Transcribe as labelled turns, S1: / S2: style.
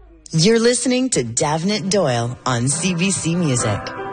S1: You're listening to Davnit Doyle on CBC Music.